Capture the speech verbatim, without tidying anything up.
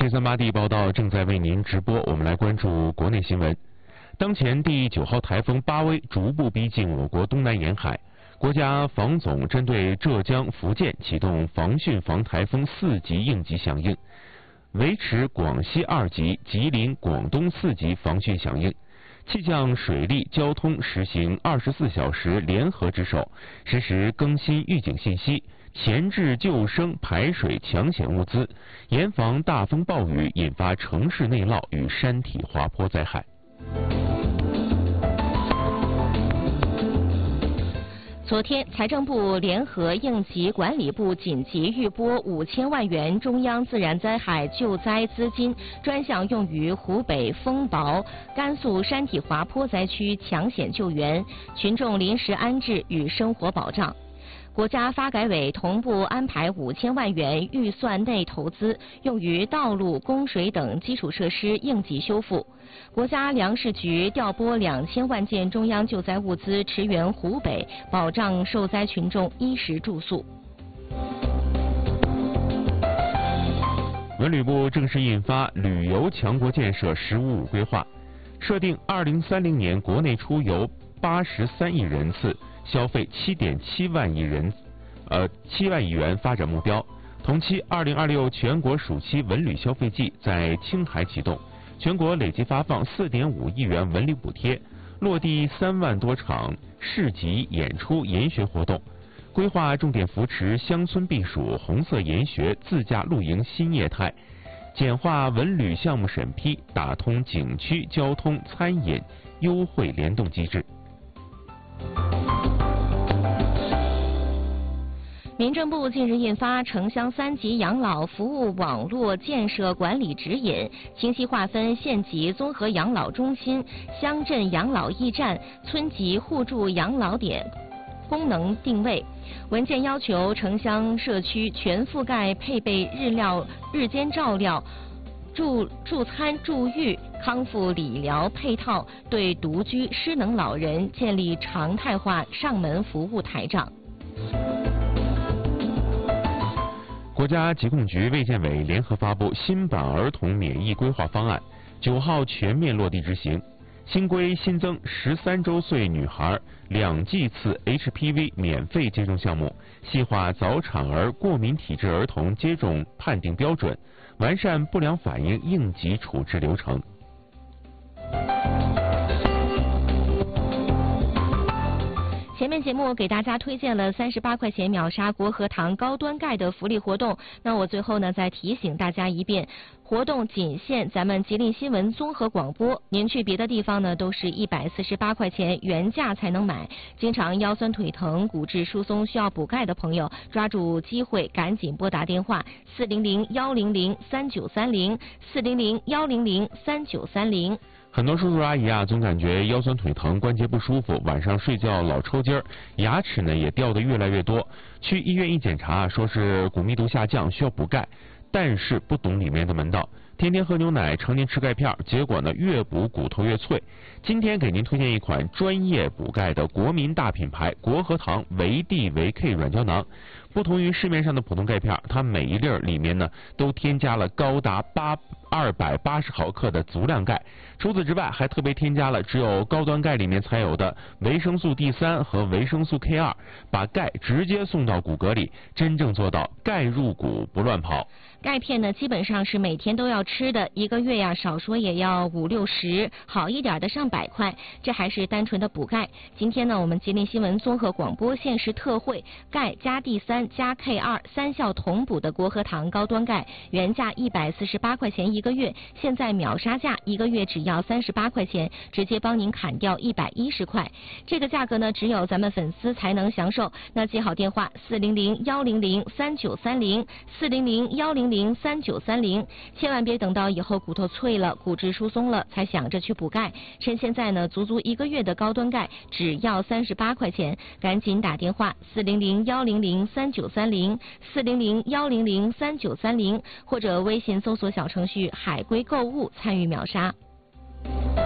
十三八 D 报道正在为您直播，我们来关注国内新闻。当前第九号台风巴威逐步逼近我国东南沿海，国家防总针对浙江、福建启动防汛防台风四级应急响应，维持广西二级、吉林、广东四级防汛响应。气象、水利、交通实行二十四小时联合值守，实时更新预警信息，前置救生排水抢险物资，严防大风暴雨引发城市内涝与山体滑坡灾害。 昨天，财政部联合应急管理部紧急预拨五千万元中央自然灾害救灾资金，专项用于湖北风雹、甘肃山体滑坡灾区抢险救援、群众临时安置与生活保障。国家发改委同步安排五千万元预算内投资，用于道路、供水等基础设施应急修复。国家粮食局调拨两千万件中央救灾物资，驰援湖北，保障受灾群众衣食住宿。 文旅部正式印发《旅游强国建设“十五五”规划》，设定二零三零年国内出游八十三亿人次。消费七点七万亿人，呃七万亿元发展目标。同期，二零二六全国暑期文旅消费季在青海启动，全国累计发放四点五亿元文旅补贴，落地三万多场市集、演出、研学活动。规划重点扶持乡村避暑、红色研学、自驾露营新业态，简化文旅项目审批，打通景区、交通、餐饮优惠联动机制。 民政部近日印发《城乡三级养老服务网络建设管理指引》，清晰划分县级综合养老中心、乡镇养老驿站、村级互助养老点功能定位。文件要求城乡社区全覆盖配备日料、日间照料、住住餐住浴、康复理疗配套，对独居失能老人建立常态化上门服务台账。 国家疾控局、卫健委联合发布新版儿童免疫规划方案，九号全面落地执行。新规新增十三周岁女孩两剂次 H P V 免费接种项目，细化早产儿、过敏体质儿童接种判定标准，完善不良反应应急处置流程。 前面节目给大家推荐了三十八块钱秒杀国和堂高端钙的福利活动，那我最后呢再提醒大家一遍，活动仅限咱们吉林新闻综合广播，您去别的地方呢都是一百四十八块钱原价才能买。经常腰酸腿疼、骨质疏松需要补钙的朋友，抓住机会赶紧拨打电话四零零幺零零三九三零四零零幺零零三九三零。 很多叔叔阿姨啊，总感觉腰酸腿疼、关节不舒服，晚上睡觉老抽筋儿，牙齿呢也掉得越来越多。去医院一检查，说是骨密度下降，需要补钙，但是不懂里面的门道，天天喝牛奶，常年吃钙片，结果呢越补骨头越脆。今天给您推荐一款专业补钙的国民大品牌国和堂维 D 维 K 软胶囊。不同于市面上的普通钙片，它每一粒里面呢都添加了高达八二百八十毫克的足量钙。除此之外，还特别添加了只有高端钙里面才有的维生素 D 三 和维生素 K 二，把钙直接送到骨骼里，真正做到钙入骨不乱跑。 钙片呢，基本上是每天都要吃的，一个月呀，少说也要五六十，好一点的上百块，这还是单纯的补钙。今天呢，我们吉林新闻综合广播限时特惠，钙加 D 三 加 K 二三效同补的国和堂高端钙，原价一百四十八块钱一个月，现在秒杀价，一个月只要三十八块钱，直接帮您砍掉一百一十块。这个价格呢，只有咱们粉丝才能享受。那记好电话四零零幺零零三九三零四零零幺零零三九三零，千万别等到以后骨头脆了、骨质疏松了才想着去补钙，趁现在呢，足足一个月的高端钙只要三十八块钱，赶紧打电话四零零幺零零三九三零四零零幺零零三九三零，或者微信搜索小程序海龟购物参与秒杀。